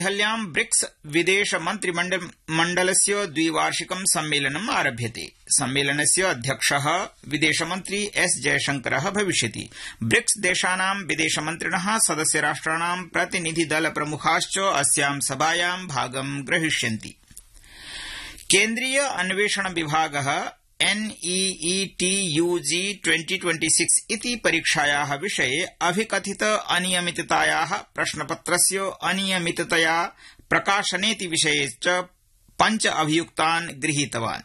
देहल्यां BRICS विदेश मन्त्रिमण्डलस्य द्विवार्षिकं सम्मेलनम् आरभ्यते। सम्मेलनस्य अध्यक्षः विदेशमन्त्री एस जयशंकरः भविष्यति। ब्रिक्स देशानां विदेशमन्त्रिणः सदस्यराष्ट्राणां प्रतिनिधिदलप्रमुखाश्च अस्यां सभायां भागं ग्रहीष्यन्ति। केन्द्रीय अन्वेषण विभागः NEET-UG 2026 इति परीक्षायाः विषये अभिकथित अनियमिततायाः प्रश्नपत्रस्य अनियमिततया प्रकाशनेति विषये च 5 अभियुक्तान् गृहीतवान्।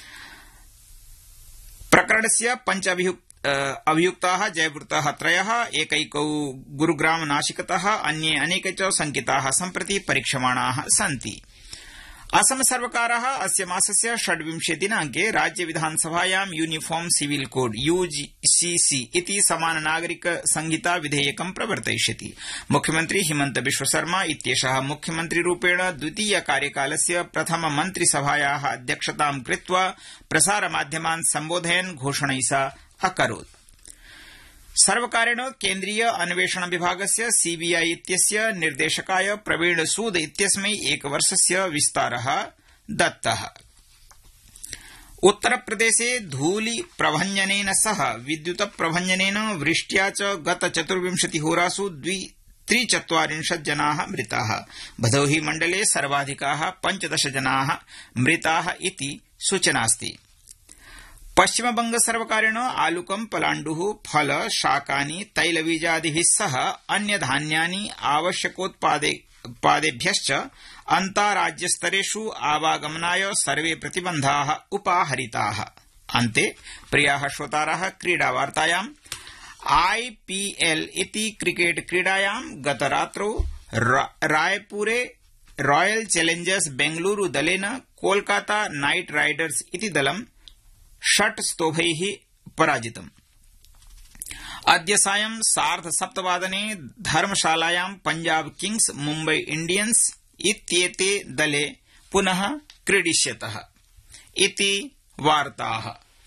प्रकरणस्य 5 अभियुक्ताः जयवृत्तः 3, एकैकौ गुरुग्राम नाशिकतः, अन्ये अनेके च शंकिताः सम्प्रति परीक्षमाणाः सन्ति। असम सर्वकारः अस्य मासस्य 26 दिनांके राज्य विधानसभायां यूनिफॉर्म सिविल कोड UCC इति समान नागरिक संहिता विधेयकं प्रवर्तयिष्यति। मुख्यमंत्री हिमंत बिश्व शर्मा इत्येषः मुख्यमंत्रीरूपेण द्वितीय कार्यकालस्य प्रथम मन्त्रिसभायाः अध्यक्षतां कृत्वा प्रसारमाध्यमान् सम्बोधयन् घोषणैषा अकरोत्। सर्वकारेण केन्द्रीय अन्वेषण विभागस्य CBI इत्यस्य निर्देशकाय प्रवीण सूद इत्यस्मै 1 वर्षस्य विस्तारः दत्तः। उत्तरप्रदेशे धूलिप्रभञ्जनेन सह विद्युतप्रभञ्जनेन वृष्ट्या च गत 24 होरासु 43 जनाः मृताः। भदोही मण्डले सर्वाधिकाः 15 जनाः मृताः इति सूचनास्ति। पश्चिमबंग सर्वकारेण आलुकं, पलाण्डुः, फल, शाकानि, तैलबीजादिभिः सह अन्य धान्यानि आवश्यकोत्पादेभ्यश्च अन्ताराज्यस्तरेषु आवागमनाय सर्वे प्रतिबन्धाः उपाहरिताः। अन्ते प्रियाः श्रोताराः, क्रीडावार्तायाम् IPL इति क्रिकेट क्रीडायां गतरात्रौ रायपुरे रॉयल चैलेंजर्स बेंगलुरू दलेन कोलकाता नाइट राइडर्स इति दलं 6 स्तोभैः पराजितम्। अद्य सायं 7:30 धर्मशालायां पंजाब किंग्स, मुम्बई इंडियन्स इत्येते दले पुनः क्रीडिष्यतः इति वार्ताः।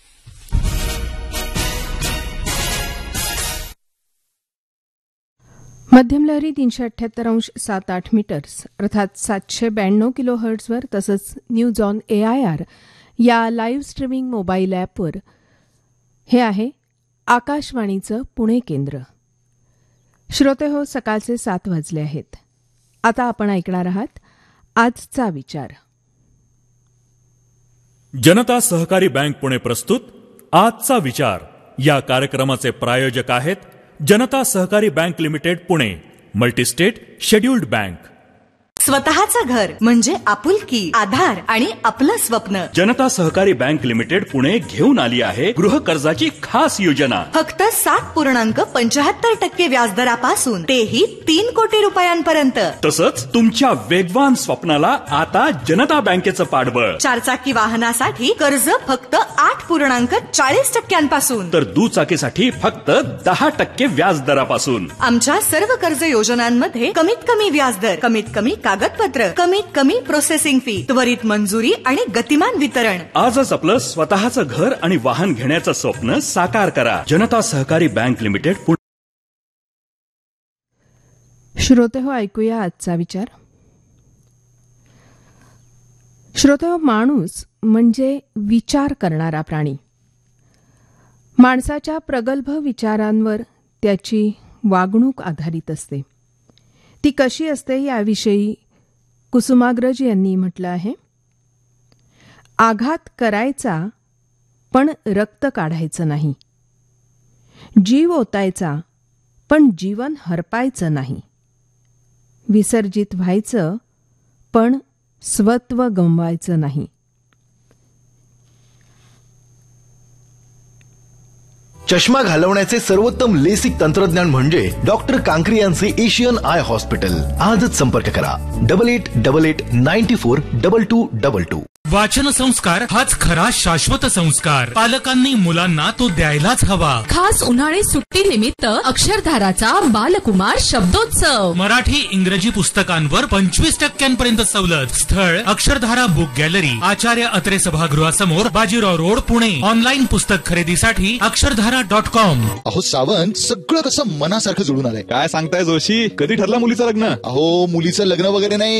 मध्यम लहरी 378.78 मीटर्स अर्थात 792 किलोहर्ट्झवर तसंच न्यूज ऑन AIR या लाईव्ह स्ट्रीमिंग मोबाईल ॲपवर हे आहे आकाशवाणीचं पुणे केंद्र। श्रोते हो, सकाळचे 7 वाजले आहेत। आता आपण ऐकणार आहात आजचा विचार। जनता सहकारी बँक पुणे प्रस्तुत आजचा विचार या कार्यक्रमाचे प्रायोजक आहेत जनता सहकारी bank limited Pune, multi-state scheduled bank. स्वतःचं घर म्हणजे आपुलकी, आधार आणि आपलं स्वप्न। जनता सहकारी बँक लिमिटेड पुणे घेऊन आली आहे गृह कर्जाची खास योजना। फक्त 7.75% व्याजदरापासून तेही 3 कोटी रुपयांपर्यंत। तसंच तुमच्या वेगवान स्वप्नाला आता जनता बँकेचं पाठबळ। 4 चाकी वाहनासाठी कर्ज फक्त 8.40% तर दुचाकीसाठी फक्त 10% व्याजदरापासून। आमच्या सर्व कर्ज योजनांमध्ये कमीत कमी व्याजदर, कमीत कमी कागदपत्र, कमीत कमी प्रोसेसिंग फी, त्वरित मंजुरी आणि गतिमान वितरण। आजच आपलं स्वतःचं घर आणि वाहन घेण्याचं स्वप्न साकार करा। जनता सहकारी बँक लिमिटेड पुणे। श्रोते हो, ऐकूया आजचा विचार। श्रोते हो, माणूस म्हणजे विचार करणारा प्राणी। माणसाच्या प्रगल्भ विचारांवर त्याची वागणूक आधारित असते। ती कशी असते याविषयी कुसुमाग्रज यांनी म्हटलं आहे, आघात करायचा पण रक्त काढायचं नाही, जीव ओतायचा पण जीवन हरपायचं नाही, विसर्जित व्हायचं पण स्वत्व गमवायचं नाही। चष्मा घालवण्याचे सर्वोत्तम लेसिक तंत्रज्ञान म्हणजे डॉक्टर कांकरी यांचे एशियन आय हॉस्पिटल। आजच संपर्क करा 8888942222। वाचन संस्कार हाच खरा शाश्वत संस्कार. पालकांनी मुलांना तो द्यायलाच हवा. खास उन्हाळी सुट्टी निमित्त अक्षरधाराचा बालकुमार शब्दोत्सव. मराठी इंग्रजी पुस्तकांवर 25% सवलत. स्थळ Akshardhara book gallery, Acharya Atre सभागृहासमोर, Bajirao road, Pune. Online पुस्तक खरेदीसाठी अक्षरधारा.com. अहो सावंत, सगळं कसं मनासारखं जुळून आलंय. काय सांगताय जोशी, कधी ठरला मुलीचं लग्न? अहो मुलीचं लग्न वगैरे नाही,